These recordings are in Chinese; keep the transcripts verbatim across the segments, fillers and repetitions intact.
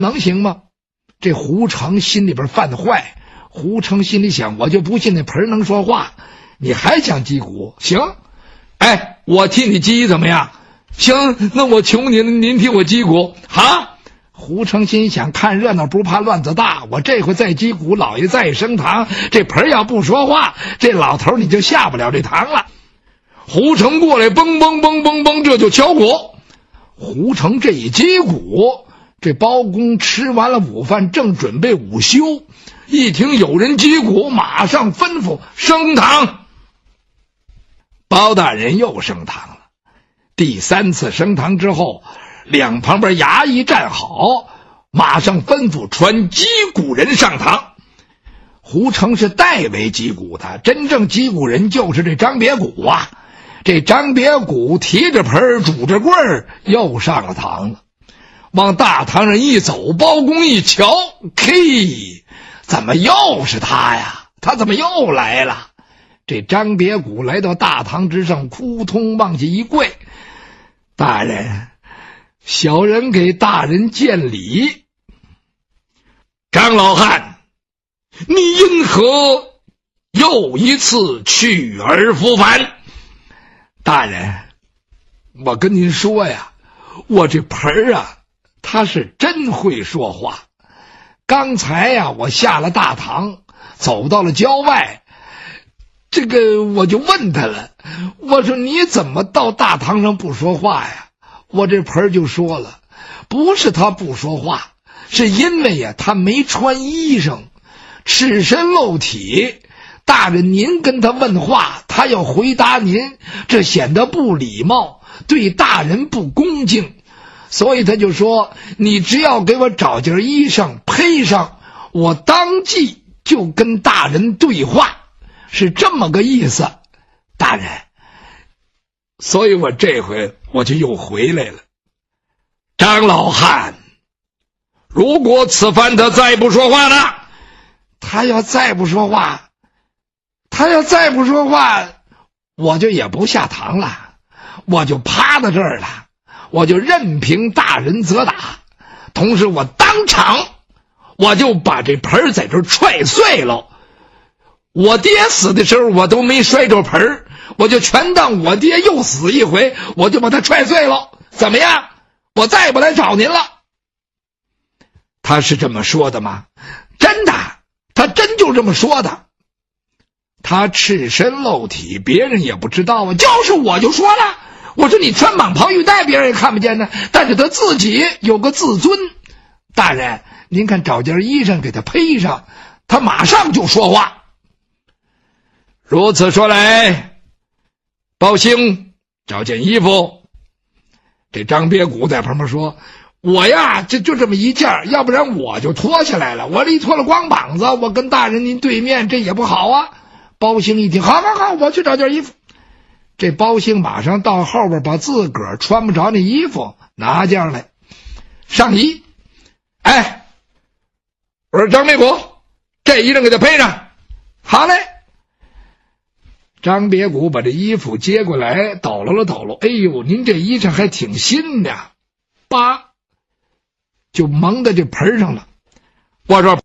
能行吗？这胡成心里边犯坏，胡成心里想，我就不信那盆能说话，你还想击鼓？行，哎，我替你击怎么样？行，那我求您，您替我击鼓。好，胡成心想，看热闹不怕乱子大，我这回再击鼓，老爷再升堂，这盆要不说话，这老头你就下不了这堂了。胡成过来，嘣嘣嘣嘣嘣，这就敲鼓。胡成这一击鼓，这包公吃完了午饭，正准备午休，一听有人击鼓，马上吩咐升堂。包大人又升堂了。第三次升堂之后，两旁边衙役站好，马上吩咐传击鼓人上堂。胡成是代为击鼓的，真正击鼓人就是这张别谷啊。这张别谷提着盆拄着棍儿又上了堂了，往大堂上一走，包公一瞧，嘿，怎么又是他呀？他怎么又来了？这张别谷来到大堂之上，扑通往下一跪，大人，小人给大人见礼。张老汉，你因何又一次去而复返？大人，我跟您说呀，我这盆儿啊，他是真会说话。刚才呀，我下了大堂，走到了郊外，这个我就问他了，我说你怎么到大堂上不说话呀？我这盆儿就说了，不是他不说话，是因为呀，他没穿衣裳，赤身露体。大人您跟他问话，他要回答您，这显得不礼貌，对大人不恭敬，所以他就说，你只要给我找件衣裳披上，我当即就跟大人对话，是这么个意思。大人，所以我这回我就又回来了。张老汉，如果此番他再不说话呢？他要再不说话他要再不说话，我就也不下堂了，我就趴在这儿了，我就任凭大人责打，同时我当场我就把这盆在这儿踹碎了。我爹死的时候我都没摔着盆，我就全当我爹又死一回，我就把他踹碎了。怎么样？我再也不来找您了。他是这么说的吗？真的，他真就这么说的。他赤身露体，别人也不知道啊，就是我就说了，我说你穿蟒袍玉带别人也看不见呢，但是他自己有个自尊。大人，您看找件衣裳给他披上，他马上就说话。如此说来，包兴找件衣服。这张别谷在旁边说，我呀这就这么一件，要不然我就脱下来了，我这一脱了光膀子，我跟大人您对面，这也不好啊。包兴一听，好好好，我去找件衣服。这包兴马上到后边把自个儿穿不着那衣服拿件来，上衣。哎，我说张别谷，这衣裳给他披上。好嘞。张别谷把这衣服接过来，抖搂了抖搂，哎呦，您这衣裳还挺新的，叭就蒙在这盆上了。我说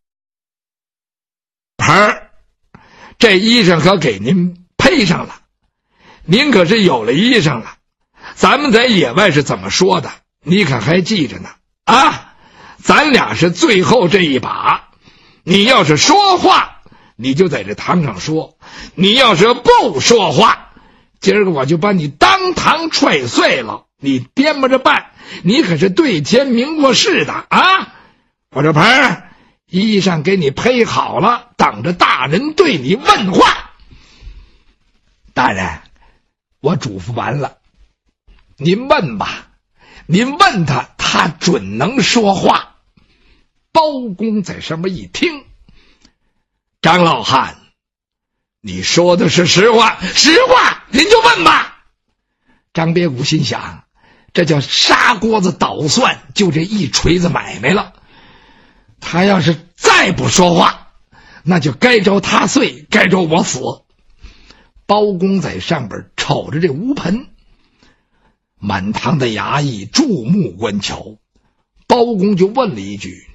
盆这衣裳可给您配上了，您可是有了衣裳了。咱们在野外是怎么说的，你可还记着呢啊？咱俩是最后这一把，你要是说话你就在这堂上说，你要是不说话，今儿个我就把你当堂踹碎了，你颠吧着办，你可是对天明过誓的啊！我这盆衣裳给你披好了，等着大人对你问话。大人，我嘱咐完了，您问吧，您问他，他准能说话。包公在上面一听，张老汉，你说的是实话？实话，您就问吧。张别谷心想，这叫砂锅子捣蒜，就这一锤子买卖了。他要是再不说话，那就该着他碎，该着我死。包公在上边瞅着这乌盆，满堂的衙役注目观瞧。 包公就问了一句：